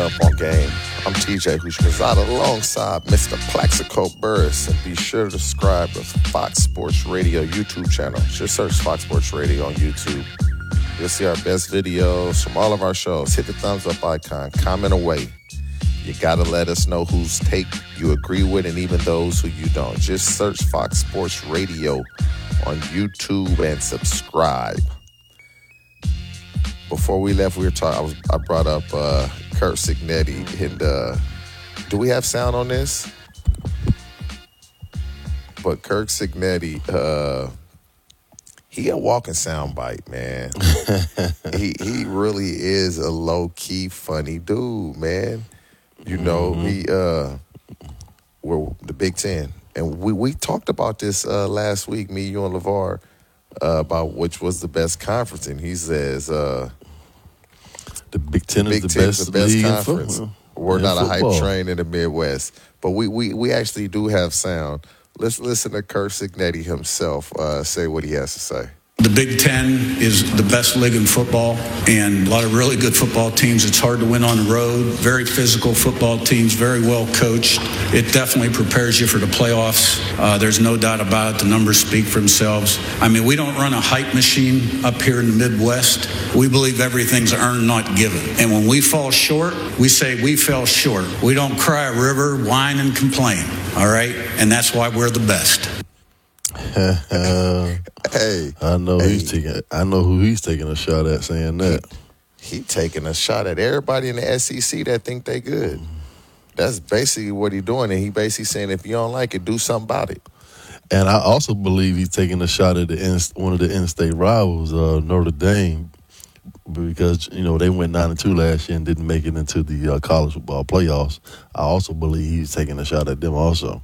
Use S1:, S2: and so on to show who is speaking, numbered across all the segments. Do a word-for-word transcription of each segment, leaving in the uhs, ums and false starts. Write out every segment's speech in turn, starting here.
S1: Up on Game. I'm T J Hushmanzada alongside Mister Plaxico Burris. And be sure to subscribe to Fox Sports Radio YouTube channel. Just search Fox Sports Radio on YouTube. You'll see our best videos from all of our shows. Hit the thumbs up icon. Comment away. You got to let us know whose take you agree with and even those who you don't. Just search Fox Sports Radio on YouTube and subscribe. Before we left, we were talking. I was I brought up uh, Curt Cignetti. And uh, do we have sound on this? But Curt Cignetti, uh, he a walking soundbite, man. he he really is a low key funny dude, man. You know, mm-hmm. he uh, we're the Big Ten, and we we talked about this uh, last week. Me, you, and LeVar. Uh, about which was the best conference, and he says uh,
S2: the Big Ten
S1: the Big
S2: is the
S1: Ten
S2: best,
S1: is the best
S2: league
S1: conference.
S2: In
S1: We're
S2: in
S1: not
S2: football.
S1: a hype train in the Midwest, but we we, we actually do have sound. Let's listen to Curt Cignetti himself uh, say what he has to say.
S3: The Big Ten is the best league in football, and a lot of really good football teams. It's hard to win on the road. Very physical football teams, very well coached. It definitely prepares you for the playoffs. Uh, there's no doubt about it. The numbers speak for themselves. I mean, we don't run a hype machine up here in the Midwest. We believe everything's earned, not given. And when we fall short, we say we fell short. We don't cry a river, whine, and complain, all right? And that's why we're the best.
S1: Hey,
S2: I know
S1: hey.
S2: he's taking. I know who he's taking a shot at saying that.
S1: He, he taking a shot at everybody in the S E C that think they good. That's basically what he doing, and he basically saying if you don't like it, do something about it.
S2: And I also believe he's taking a shot at the in, one of the in-state rivals, uh, Notre Dame, because you know they went nine and two last year and didn't make it into the uh, college football playoffs. I also believe he's taking a shot at them also.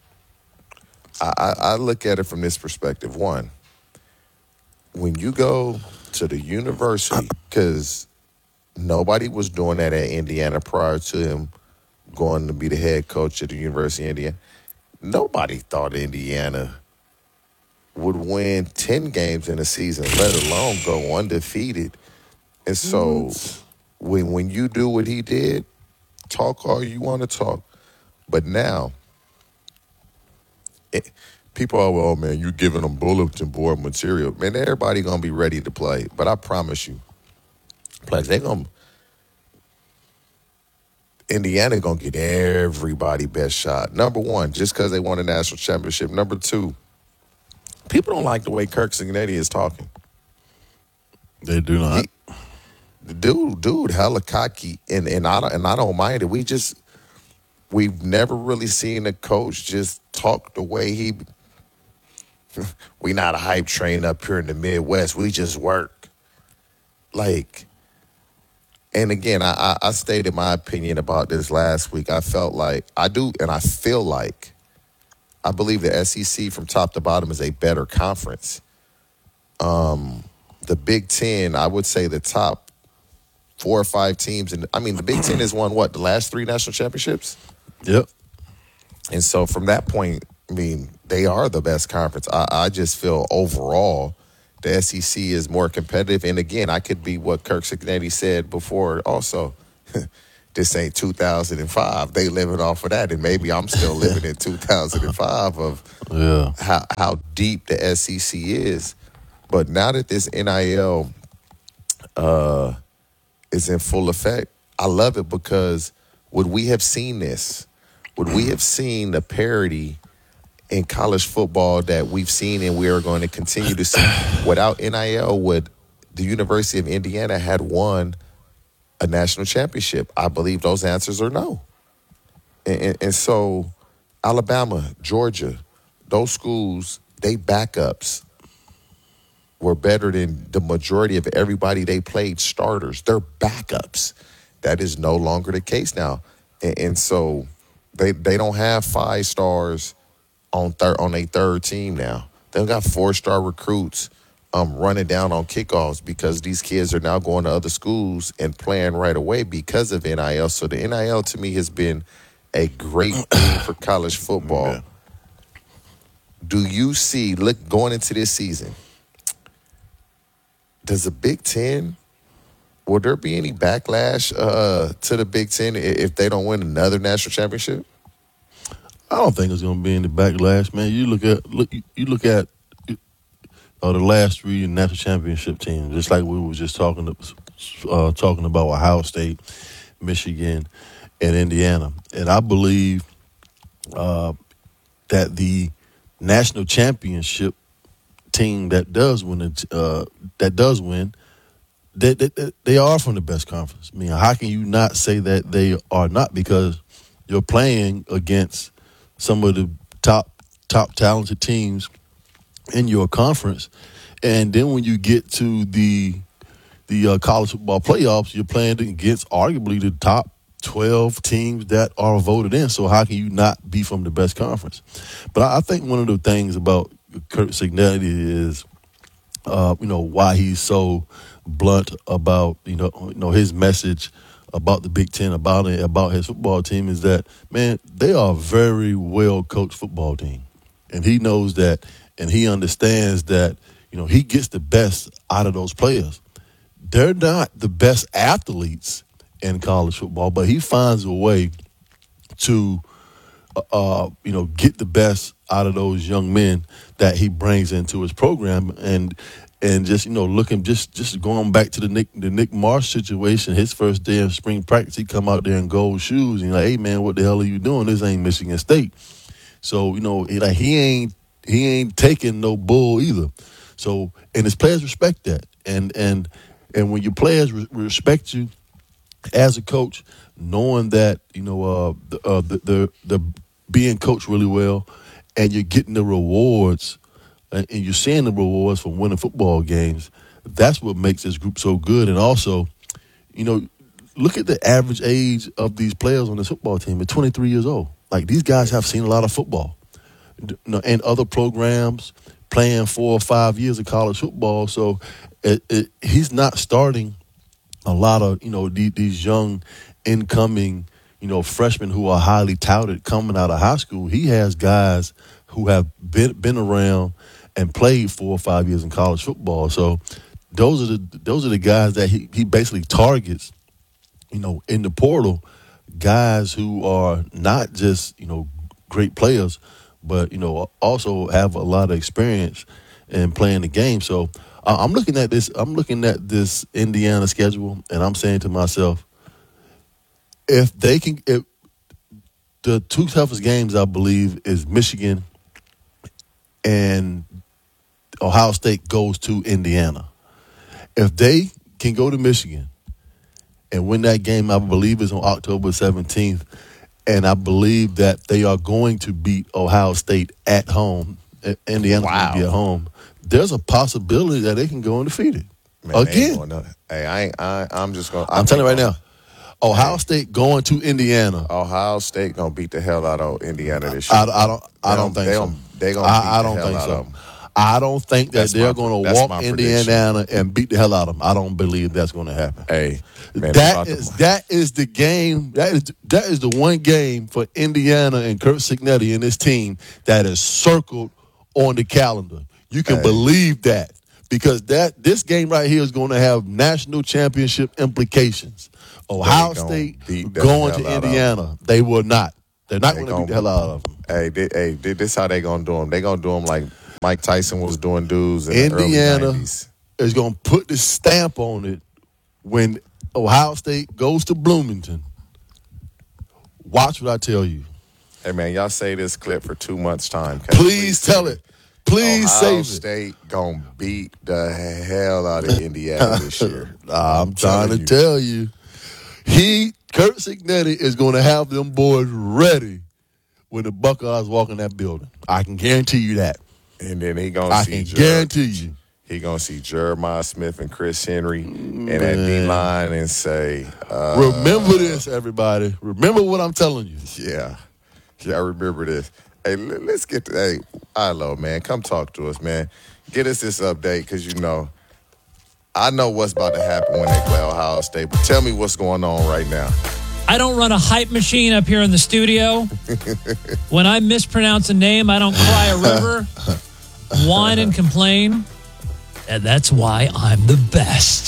S1: I, I look at it from this perspective. One, when you go to the university, because nobody was doing that at Indiana prior to him going to be the head coach at the University of Indiana. Nobody thought Indiana would win ten games in a season, let alone go undefeated. And so when when you do what he did, talk all you want to talk. But now, It, people are, well, man, you giving them bulletin board material. Man, everybody going to be ready to play. But I promise you, plus they're going to, Indiana going to get everybody best shot. Number one, just because they won a national championship. Number two, people don't like the way Curt Cignetti is talking.
S2: They do not.
S1: He, the dude, dude, hella cocky, and, and, I, and I don't mind it. We just... We've never really seen a coach just talk the way he. We not a hype train up here in the Midwest. We just work. Like, and again, I, I, I stated my opinion about this last week. I felt like, I do, and I feel like, I believe the S E C from top to bottom is a better conference. Um, the Big Ten, I would say the top four or five teams. And I mean, the Big Ten has won, what, the last three national championships?
S2: Yep.
S1: And so from that point, I mean, they are the best conference. I, I just feel overall the S E C is more competitive. And again, I could be what Curt Cignetti said before also. This ain't two thousand five. They living off of that. And maybe I'm still living in two thousand five of
S2: yeah.
S1: how, how deep the S E C is. But now that this N I L uh, is in full effect, I love it because would we have seen this? Would we have seen the parity in college football that we've seen and we are going to continue to see without N I L? Would the University of Indiana had won a national championship? I believe those answers are no. And, and, and so Alabama, Georgia, those schools, they backups were better than the majority of everybody they played starters. They're backups. That is no longer the case now. And, and so they they don't have five stars on third on a third team now. They've got four-star recruits um, running down on kickoffs because these kids are now going to other schools and playing right away because of N I L. So the N I L to me has been a great thing for college football. Yeah. Do you see, look, going into this season, does the Big Ten will there be any backlash uh, to the Big Ten if they don't win another national championship?
S2: I don't think it's going to be any backlash, man. You look at look you look at uh, the last three national championship teams, just like we were just talking uh, talking about Ohio State, Michigan, and Indiana, and I believe uh, that the national championship team that does win it, uh, that does win, they, they, they are from the best conference. I mean, how can you not say that they are not? Because you're playing against some of the top top talented teams in your conference, and then when you get to the the uh, college football playoffs, you're playing against arguably the top twelve teams that are voted in. So how can you not be from the best conference? But I, I think one of the things about Curt Cignetti is, uh, you know, why he's so blunt about, you know, you know his message about the Big Ten, about it, about his football team is that, man, they are a very well-coached football team. And he knows that, and he understands that, you know, he gets the best out of those players. They're not the best athletes in college football, but he finds a way to, uh, you know, get the best out of those young men that he brings into his program. And and just, you know, looking, just just going back to the Nick the Nick Marsh situation, his first day of spring practice, he come out there in gold shoes and like, hey, man, what the hell are you doing? This ain't Michigan State. So, you know, he, like he ain't he ain't taking no bull either. So, and his players respect that. And and and when your players re- respect you as a coach, knowing that, you know, uh, the, uh, the, the the being coached really well, and you're getting the rewards, and, and you're seeing the rewards from winning football games, that's what makes this group so good. And also, you know, look at the average age of these players on this football team. They're twenty-three years old. Like, these guys have seen a lot of football. You know, and other programs playing four or five years of college football. So it, it, he's not starting a lot of, you know, these, these young incoming, you know, freshmen who are highly touted coming out of high school. He has guys who have been been around and played four or five years in college football. So those are the those are the guys that he, he basically targets, you know, in the portal, guys who are not just, you know, great players, but, you know, also have a lot of experience in playing the game. So uh, I'm looking at this. I'm looking at this Indiana schedule, and I'm saying to myself, if they can, if the two toughest games, I believe, is Michigan and Ohio State goes to Indiana. If they can go to Michigan and win that game, I believe it's on October seventeenth, and I believe that they are going to beat Ohio State at home. Indiana's
S1: Wow.
S2: going to be at home. There's a possibility that they can go undefeated.
S1: Man,
S2: Again.
S1: going to, hey, I, ain't, I I'm just going.
S2: I'm telling you right now, Ohio State going to Indiana.
S1: Ohio State gonna beat the hell out of Indiana this year.
S2: I, I don't. I
S1: They
S2: don't think
S1: they
S2: so.
S1: Gonna, they gonna beat
S2: I, I
S1: the
S2: don't
S1: hell
S2: think
S1: out
S2: so.
S1: of them.
S2: I don't think that
S1: That's
S2: they're
S1: my-
S2: going to
S1: that's
S2: walk
S1: my
S2: Indiana and beat the hell out of them. I don't believe that's going to happen.
S1: Hey, man,
S2: That
S1: about
S2: is
S1: to-
S2: that is the game. That is that is the one game for Indiana and Curt Cignetti and his team that is circled on the calendar. You can
S1: Hey.
S2: believe that, because that this game right here is going to have national championship implications. Ohio
S1: gonna
S2: State
S1: beat the
S2: going
S1: hell
S2: to
S1: out of
S2: Indiana. They will not. They're not
S1: They
S2: going to beat the
S1: gonna-
S2: hell out of them.
S1: Hey, they, hey, they, this how they gonna do them. They gonna do them like Mike Tyson was doing dudes in the early
S2: Indiana
S1: nineties.
S2: is going to put the stamp on it when Ohio State goes to Bloomington. Watch what I tell you.
S1: Hey man, y'all say this clip for two months time. Okay?
S2: Please tell it. Please
S1: Ohio
S2: save it.
S1: State gonna beat the hell out of Indiana this year.
S2: I'm trying to
S1: you.
S2: tell you. He, Curt Cignetti, is going to have them boys ready when the Buckeyes walk in that building. I can guarantee you that.
S1: And then he gonna
S2: I
S1: see
S2: can
S1: Jer-
S2: guarantee you.
S1: he gonna see Jeremiah Smith and Chris Henry in that
S2: Man.
S1: D line and say, uh,
S2: Remember this, everybody. Remember what I'm telling you.
S1: yeah, yeah, I remember this. Hey, let- let's get to, hey, Ilo, man, come talk to us, man. Get us this update, because, you know, I know what's about to happen when they play Ohio State, but tell me what's going on right now.
S4: I don't run a hype machine up here in the studio. When I mispronounce a name, I don't cry a river, whine and complain. And that's why I'm the best.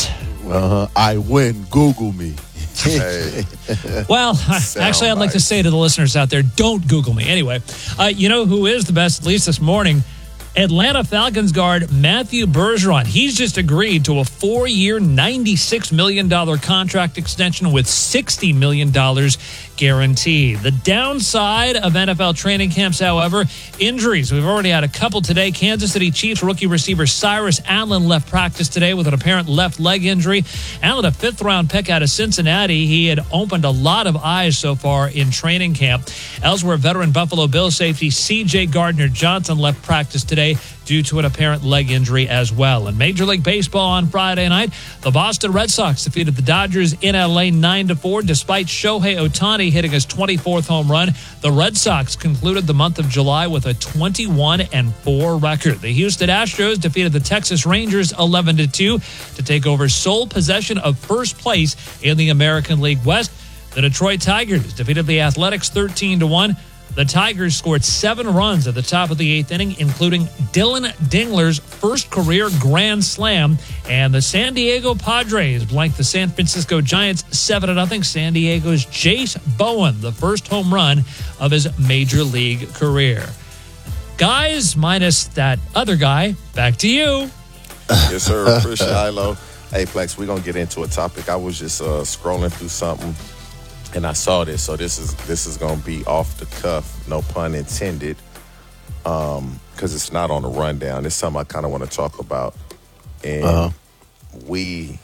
S2: Uh-huh. I win. Google me.
S1: Hey,
S4: Well, actually, I'd like to say to the listeners out there, don't Google me. Anyway, uh, you know who is the best, at least this morning? Atlanta Falcons guard Matthew Bergeron. He's just agreed to a four-year, ninety-six million dollars contract extension with sixty million dollars guaranteed. The downside of N F L training camps, however, injuries. We've already had a couple today. Kansas City Chiefs rookie receiver Cyrus Allen left practice today with an apparent left leg injury. Allen, a fifth-round pick out of Cincinnati. He had opened a lot of eyes so far in training camp. Elsewhere, veteran Buffalo Bills safety C J Gardner-Johnson left practice today due to an apparent leg injury as well. In Major League Baseball on Friday night, the Boston Red Sox defeated the Dodgers in L A nine to four. Despite Shohei Ohtani hitting his twenty-fourth home run, the Red Sox concluded the month of July with a twenty-one and four record. The Houston Astros defeated the Texas Rangers eleven to two to take over sole possession of first place in the American League West. The Detroit Tigers defeated the Athletics thirteen to one. The Tigers scored seven runs at the top of the eighth inning, including Dylan Dingler's first career grand slam. And the San Diego Padres blanked the San Francisco Giants seven to nothing. San Diego's Jace Bowen, the first home run of his major league career. Guys, minus that other guy, back to you.
S1: Yes, sir. Chris Shiloh. Hey, Plex, we're going to get into a topic. I was just uh, scrolling through something, and I saw this. So this is this is going to be off the cuff, no pun intended, because um, it's not on the rundown. It's something I kind of want to talk about. And uh-huh. we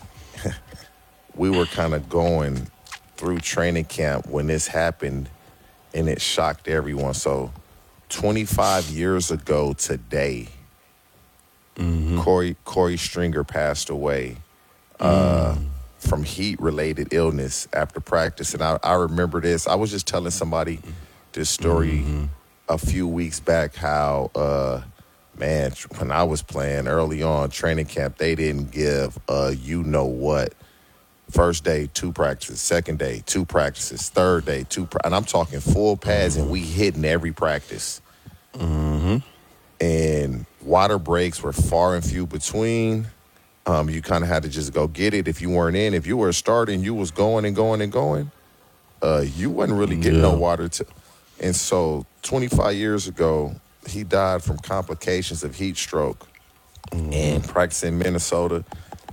S1: we were kind of going through training camp when this happened, and it shocked everyone. So twenty-five years ago today, mm-hmm. Corey, Corey Stringer passed away. Uh, mm. From heat-related illness after practice. And I, I remember this. I was just telling somebody this story mm-hmm. a few weeks back how, uh, man, when I was playing early on training camp, they didn't give a you-know-what. First day, two practices. Second day, two practices. Third day, two practices. And I'm talking full pads, mm-hmm. and we hitting every practice. Mm-hmm. And water breaks were far and few between. Um, you kind of had to just go get it if you weren't in. If you were starting, you was going and going and going. Uh, you wasn't really getting yeah. no water. To, and so twenty-five years ago, he died from complications of heat stroke mm. and practicing in Minnesota.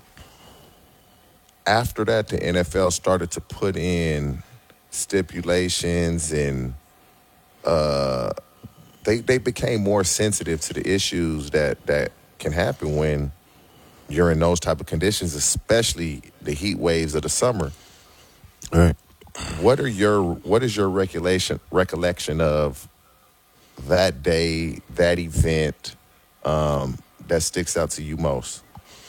S1: After that, the N F L started to put in stipulations and uh, they they became more sensitive to the issues that, that can happen when you're in those type of conditions, especially the heat waves of the summer.
S2: All right.
S1: What are your what is your recollection recollection of that day, that event, um, that sticks out to you most?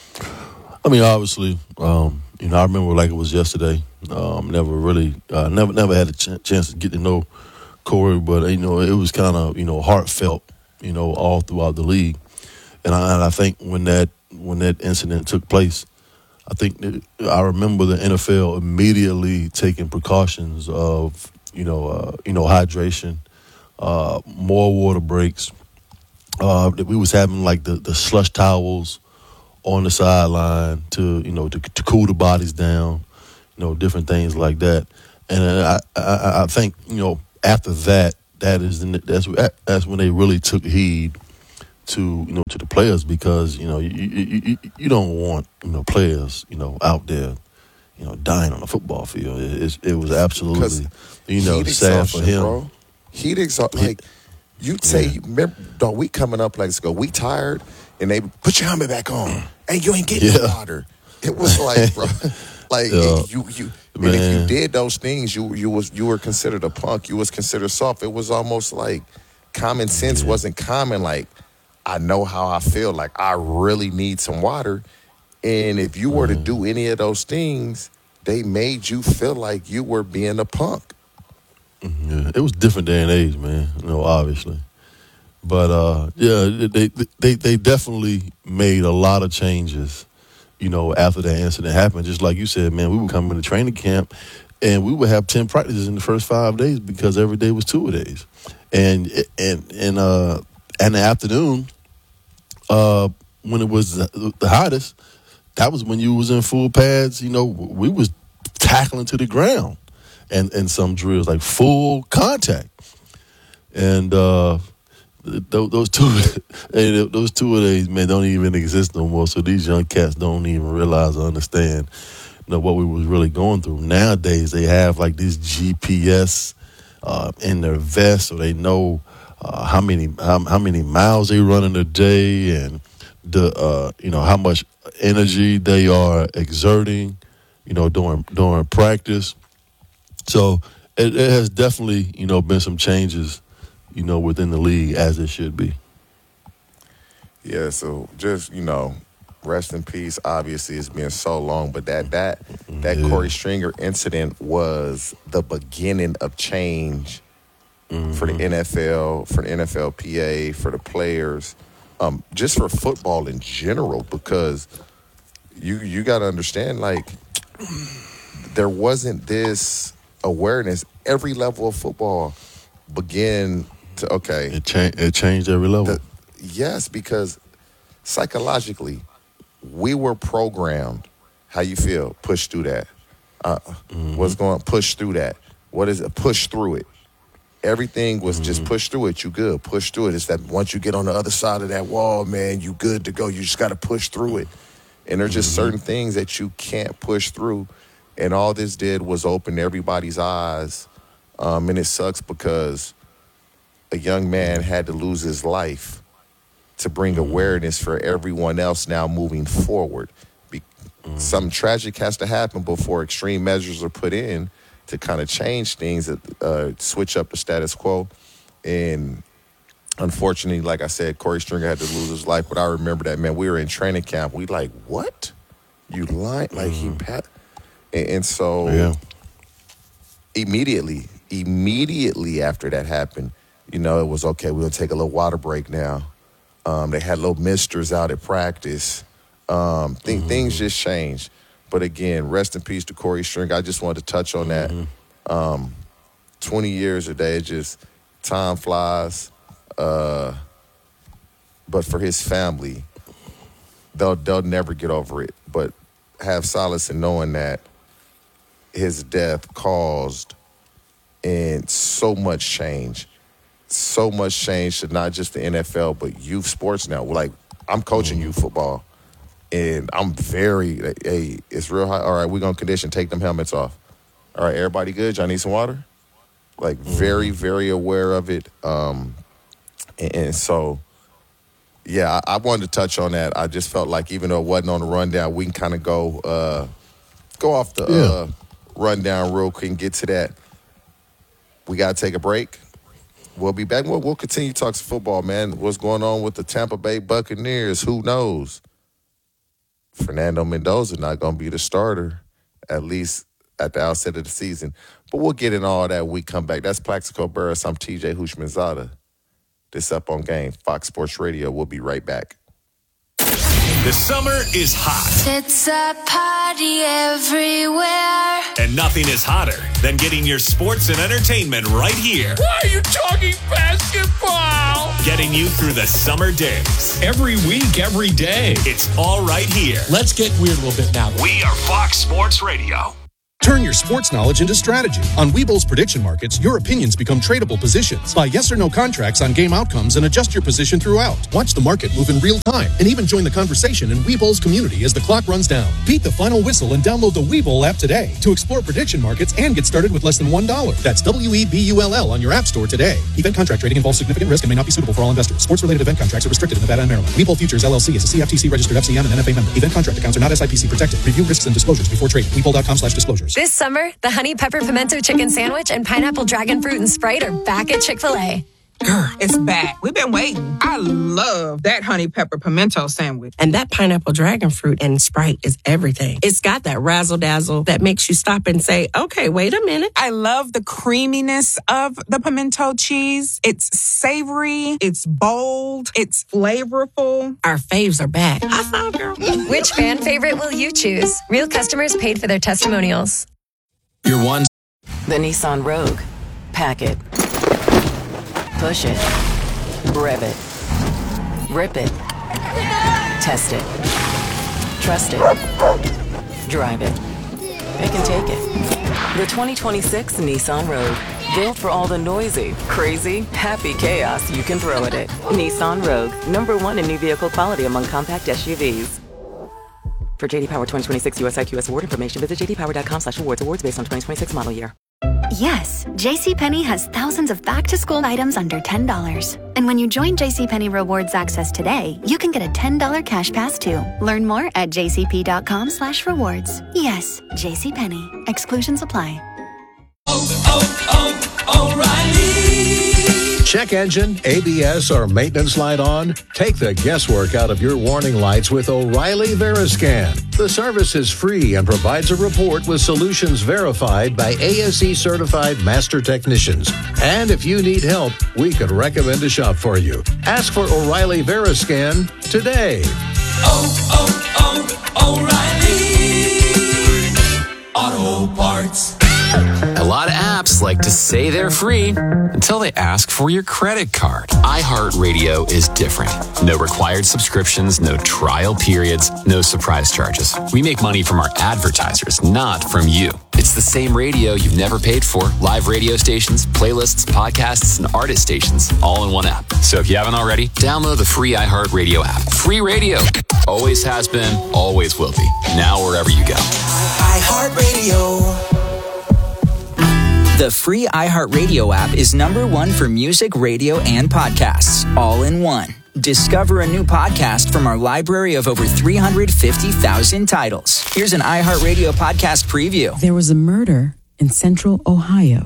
S2: I mean, obviously, um, you know, I remember like it was yesterday. Um, never really, uh, never, never had a ch- chance to get to know Corey, but you know, it was kind of, you know, heartfelt, you know, all throughout the league, and I, and I think when that. when that incident took place, I think that I remember the N F L immediately taking precautions of, you know, uh, you know, hydration, uh, more water breaks. Uh, we was having like the, the slush towels on the sideline to, you know, to, to cool the bodies down, you know, different things like that. And I, I, I think, you know, after that, that is that's that's when they really took heed to, you know, to the players, because, you know, you, you, you, you don't want, you know, players, you know, out there, you know, dying on the football field. It, it, it was absolutely, you know, sad for him.
S1: Bro. Heat exhaustion. Like, you say, yeah. remember, dog, we coming up like, let's go, we tired, and they put your helmet back on. Hey, you ain't getting yeah. no water. It was like, bro, like, yeah. you, you, I mean, if you did those things, you, you was, you were considered a punk. You was considered soft. It was almost like common sense yeah. wasn't common. Like, I know how I feel. Like, I really need some water. And if you were to do any of those things, they made you feel like you were being a punk.
S2: Yeah, it was different day and age, man, you know, obviously. But, uh, yeah, they, they, they definitely made a lot of changes, you know, after that incident happened. Just like you said, man, we would come into training camp, and we would have ten practices in the first five days because every day was two days. And, and, and, uh, in the afternoon, uh, when it was the, the hottest, that was when you was in full pads. You know, we was tackling to the ground, and and some drills like full contact, and uh, th- those two, those two of these man don't even exist no more. So these young cats don't even realize or understand, you know, what we was really going through. Nowadays, they have like this G P S uh, in their vest, so they know uh, how many how, how many miles they run in a day, and the uh, you know how much energy they are exerting, you know, during during practice. So it, it has definitely, you know, been some changes, you know, within the league, as it should be.
S1: Yeah, so just, you know, rest in peace. Obviously, it's been so long, but that that that
S2: Yeah.
S1: Corey Stringer incident was the beginning of change mm-hmm. for the N F L, for the N F L P A, for the players, um, just for football in general. Because you you got to understand, like, there wasn't this awareness. Every level of football began to okay.
S2: It changed. It changed every level.
S1: The, yes, because psychologically, we were programmed. How you feel? Push through that. Uh, mm-hmm. What's going? Push through that. What is it? Push through it. Everything was mm-hmm. just push through it. You good? Push through it. It's that once you get on the other side of that wall, man, you good to go. You just got to push through it. And there's just mm-hmm. certain things that you can't push through. And all this did was open everybody's eyes. Um, and it sucks because a young man had to lose his life to bring awareness for everyone else now moving forward. Be- mm-hmm. Something tragic has to happen before extreme measures are put in to kind of change things, uh, switch up the status quo. And unfortunately, like I said, Corey Stringer had to lose his life. But I remember that, man, we were in training camp. We like, what? You lying? Like mm-hmm. he pat. And, and so
S2: yeah.
S1: immediately, immediately after that happened, you know, it was okay. We're gonna take a little water break now. Um, they had little misters out at practice. Um, th- mm-hmm. Things just changed. But again, rest in peace to Corey Stringer. I just wanted to touch on that. Mm-hmm. Um, twenty years a day, just time flies. Uh, but for his family, they'll they'll never get over it. But have solace in knowing that his death caused and so much change. So much change to not just the N F L, but youth sports now. Like, I'm coaching mm-hmm. youth football, and I'm very, hey, it's real high. All right, we're going to condition. Take them helmets off. All right, everybody good? Y'all need some water? Like, mm-hmm. very, very aware of it. Um, and, and so, yeah, I, I wanted to touch on that. I just felt like even though it wasn't on the rundown, we can kind of go uh, go off the
S2: yeah.
S1: uh, rundown real quick and get to that. We got to take a break. We'll be back. We'll, we'll continue to talk football, man. What's going on with the Tampa Bay Buccaneers? Who knows? Fernando Mendoza not going to be the starter, at least at the outset of the season. But we'll get in all that when we come back. That's Plaxico Burress. I'm T J Houshmandzadeh. This Up on Game, Fox Sports Radio. We'll be right back.
S5: The summer is hot.
S6: It's a party everywhere.
S5: And nothing is hotter than getting your sports and entertainment right here.
S7: Why are you talking basketball?
S5: Getting you through the summer days.
S7: Every week, every day.
S5: It's all right here.
S7: Let's get weird a little bit now.
S5: We are Fox Sports Radio.
S8: Turn your sports knowledge into strategy. On Webull's prediction markets, your opinions become tradable positions. Buy yes or no contracts on game outcomes and adjust your position throughout. Watch the market move in real time and even join the conversation in Webull's community as the clock runs down. Beat the final whistle and download the Webull app today to explore prediction markets and get started with less than one dollar. That's W E B U L L on your app store today. Event contract trading involves significant risk and may not be suitable for all investors. Sports-related event contracts are restricted in Nevada and Maryland. Webull Futures L L C is a C F T C registered F C M and N F A member. Event contract accounts are not S I P C protected. Review risks and disclosures before trading. Webull.com slash disclosures.
S9: This summer, the Honey Pepper Pimento Chicken Sandwich and Pineapple Dragon Fruit and Sprite are back at Chick-fil-A.
S10: Girl, it's back. We've been waiting. I love that Honey Pepper Pimento Sandwich.
S11: And that Pineapple Dragon Fruit and Sprite is everything. It's got that razzle-dazzle that makes you stop and say, okay, wait a minute.
S10: I love the creaminess of the pimento cheese. It's savory. It's bold. It's flavorful.
S11: Our faves are back. I saw, girl.
S9: Which fan favorite will you choose? Real customers paid for their testimonials.
S12: Your one.
S13: The Nissan Rogue. Pack it. Push it. Rev it. Rip it. Test it. Trust it. Drive it. It can take it. The twenty twenty-six Nissan Rogue. Built for all the noisy, crazy, happy chaos you can throw at it. Nissan Rogue. Number one in new vehicle quality among compact S U Vs. For J D Power twenty twenty-six U S I Q S award information, visit j d power dot com slash awards. Awards based on twenty twenty-six model year.
S12: Yes, JCPenney has thousands of back-to-school items under ten dollars. And when you join JCPenney Rewards Access today, you can get a ten dollars cash pass too. Learn more at j c p dot com slash rewards. Yes, JCPenney. Exclusions apply.
S14: Oh, oh, oh, O'Reilly. Check engine, A B S, or maintenance light on? Take the guesswork out of your warning lights with O'Reilly Veriscan. The service is free and provides a report with solutions verified by A S E certified master technicians. And if you need help, we could recommend a shop for you. Ask for O'Reilly Veriscan today.
S15: Oh, oh, oh, O'Reilly Auto Parts.
S16: A lot of apps like to say they're free until they ask for your credit card. iHeartRadio is different. No required subscriptions, no trial periods, no surprise charges. We make money from our advertisers, not from you. It's the same radio you've never paid for. Live radio stations, playlists, podcasts, and artist stations all in one app. So if you haven't already, download the free iHeartRadio app. Free radio. Always has been, always will be. Now wherever you go.
S15: iHeartRadio.
S17: The free iHeartRadio app is number one for music, radio, and podcasts, all in one. Discover a new podcast from our library of over three hundred fifty thousand titles. Here's an iHeartRadio podcast preview.
S18: There was a murder in central Ohio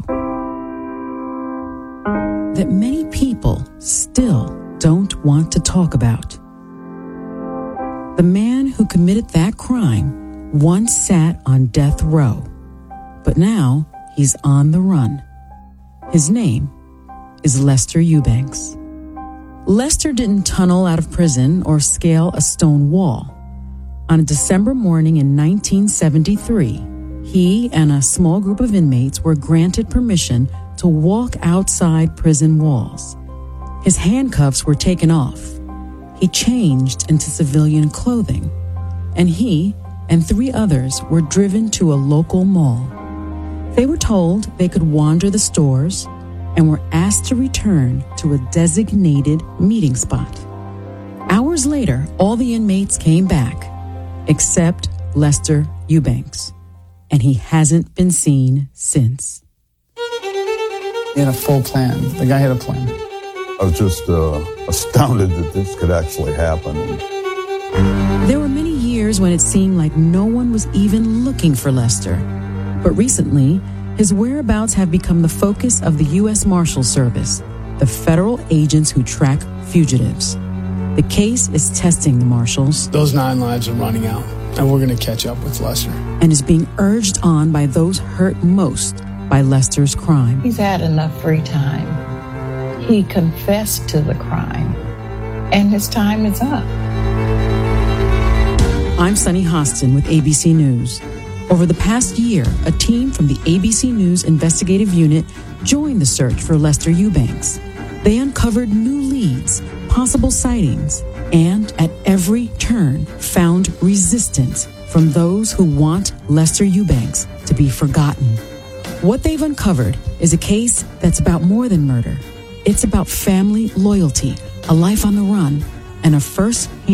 S18: that many people still don't want to talk about. The man who committed that crime once sat on death row, but now he's on the run. His name is Lester Eubanks. Lester didn't tunnel out of prison or scale a stone wall. On a December morning in nineteen seventy-three, he and a small group of inmates were granted permission to walk outside prison walls. His handcuffs were taken off. He changed into civilian clothing, and he and three others were driven to a local mall. They were told they could wander the stores and were asked to return to a designated meeting spot. Hours later, all the inmates came back, except Lester Eubanks, and he hasn't been seen since.
S19: He had a full plan. The guy had a plan.
S20: I was just uh, astounded that this could actually happen.
S18: There were many years when it seemed like no one was even looking for Lester. But recently, his whereabouts have become the focus of the U S Marshal Service, the federal agents who track fugitives. The case is testing the marshals.
S19: Those nine lives are running out, and we're going to catch up with Lester.
S18: And is being urged on by those hurt most by Lester's crime.
S21: He's had enough free time. He confessed to the crime, and his time is up.
S18: I'm Sunny Hostin with A B C News. Over the past year, a team from the A B C News Investigative Unit joined the search for Lester Eubanks. They uncovered new leads, possible sightings, and at every turn found resistance from those who want Lester Eubanks to be forgotten. What they've uncovered is a case that's about more than murder. It's about family loyalty, a life on the run, and a first-hand